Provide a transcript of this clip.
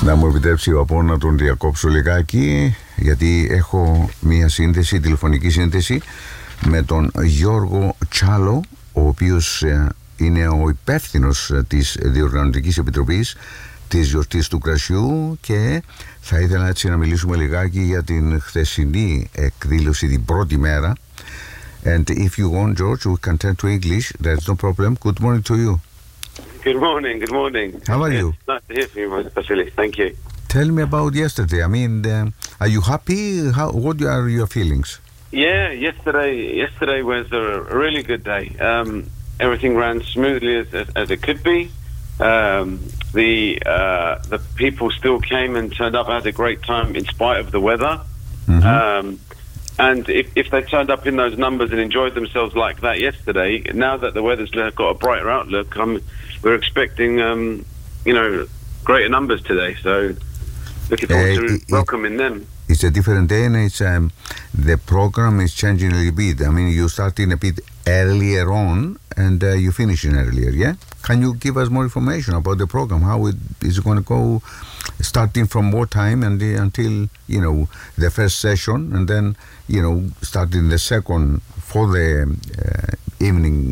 Να μου επιτρέψει ο Από να τον διακόψω λιγάκι, γιατί έχω μία σύνδεση, τηλεφωνική σύνδεση με τον Γιώργο Τσάλο, ο οποίος είναι ο υπεύθυνος της Διοργανωτικής Επιτροπής της Γιορτής του Κρασιού, και θα ήθελα έτσι να μιλήσουμε λιγάκι για την χθεσινή εκδήλωση, την πρώτη μέρα. And if you want, George, we can turn to English. There's no problem. Good morning to you. Good morning, good morning. How are you? Nice to hear from you, Vasilis. Thank you. Tell me about yesterday. I mean, are you happy? What are your feelings? Yeah, yesterday was a really good day. Everything ran smoothly as it could be. The people still came and turned up, had a great time in spite of the weather. Mm-hmm. And if they turned up in those numbers and enjoyed themselves like that yesterday, now that the weather's got a brighter outlook, we're expecting, greater numbers today. So looking forward to welcoming them. It's a different day, and it's the program is changing a little bit. I mean, you starting a bit earlier on, and you finishing earlier. Yeah. Can you give us more information about the program? How it is going to go, starting from what time and until the first session, and then starting the second for the evening